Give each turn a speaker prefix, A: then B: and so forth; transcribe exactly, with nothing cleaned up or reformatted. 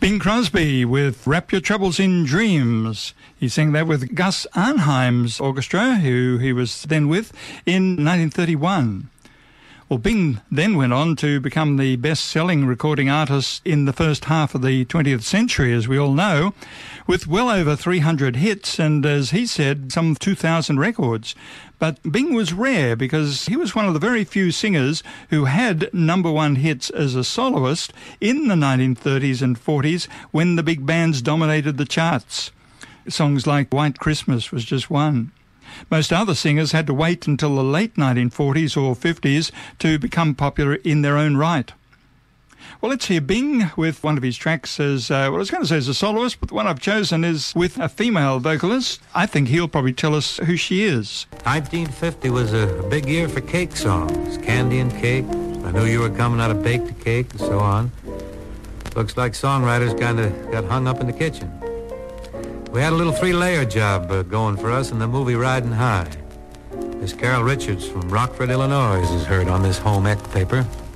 A: Bing Crosby with Wrap Your Troubles in Dreams. He sang that with Gus Arnheim's orchestra, who he was then with, in nineteen thirty-one. Well, Bing then went on to become the best-selling recording artist in the first half of the twentieth century, as we all know, with well over three hundred hits and, as he said, some two thousand records. But Bing was rare because he was one of the very few singers who had number one hits as a soloist in the nineteen thirties and forties when the big bands dominated the charts. Songs like White Christmas was just one. Most other singers had to wait until the late nineteen forties or fifties to become popular in their own right. Well, let's hear Bing with one of his tracks as, uh, well, I was going to say as a soloist, but the one I've chosen is with a female vocalist. I think he'll probably tell us who she is.
B: nineteen fifty was a big year for cake songs. Candy and Cake, I Knew You Were Coming Out of Baked a Cake, and so on. Looks like songwriters kind of got hung up in the kitchen. We had a little three-layer job uh, going for us in the movie Riding High. Miss Carol Richards from Rockford, Illinois, is heard on this home ec paper.